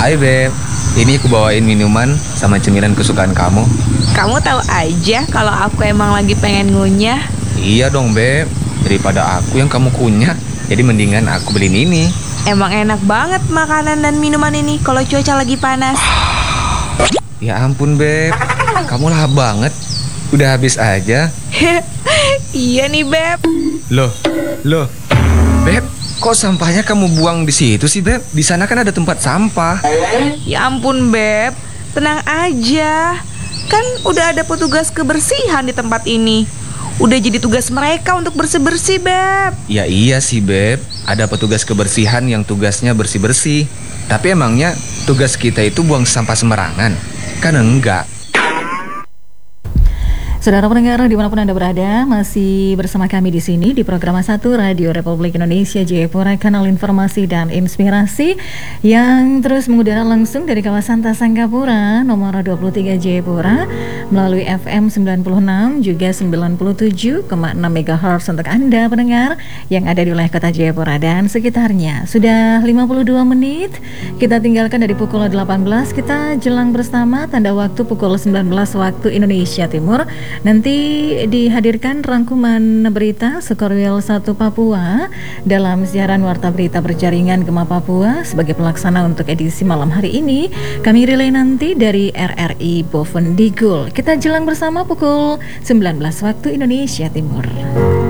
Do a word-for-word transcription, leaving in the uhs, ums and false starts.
Hai Beb, ini aku bawain minuman sama cemilan kesukaan kamu. Kamu tahu aja kalau aku emang lagi pengen ngunyah. Iya dong Beb, daripada aku yang kamu kunyah, jadi mendingan aku beliin ini. Emang enak banget makanan dan minuman ini kalau cuaca lagi panas. Ya ampun Beb, kamu lahap banget. Udah habis aja. Iya nih Beb. Loh, loh, Beb, kok sampahnya kamu buang di situ sih Beb? Di sana kan ada tempat sampah. Ya ampun Beb, tenang aja. Kan udah ada petugas kebersihan di tempat ini. Udah jadi tugas mereka untuk bersih-bersih Beb. Ya iya sih Beb, ada petugas kebersihan yang tugasnya bersih-bersih. Tapi emangnya tugas kita itu buang sampah sembarangan? Kan enggak. Saudara pendengar dimanapun Anda berada, masih bersama kami di sini di program satu Radio Republik Indonesia Jayapura, kanal informasi dan inspirasi yang terus mengudara langsung dari kawasan Tasangkapura nomor dua puluh tiga Jayapura melalui F M sembilan puluh enam juga sembilan puluh tujuh koma enam megahertz untuk Anda pendengar yang ada di wilayah kota Jayapura dan sekitarnya. Sudah lima puluh dua menit kita tinggalkan dari pukul delapan belas, kita jelang bersama tanda waktu pukul sembilan belas waktu Indonesia Timur. Nanti dihadirkan rangkuman berita Sekorwil satu Papua dalam siaran Warta Berita Berjaringan Gema Papua sebagai pelaksana untuk edisi malam hari ini. Kami relay nanti dari R R I Bovendigul. Kita jelang bersama pukul sembilan belas waktu Indonesia Timur.